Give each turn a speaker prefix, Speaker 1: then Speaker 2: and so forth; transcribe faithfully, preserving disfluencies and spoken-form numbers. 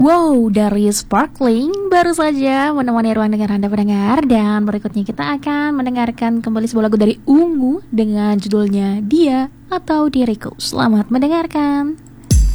Speaker 1: Wow, dari Sparkling baru saja menemani ruang dengar Anda pendengar. Dan berikutnya kita akan mendengarkan kembali sebuah lagu dari Ungu dengan judulnya Dia atau Diriku. Selamat mendengarkan.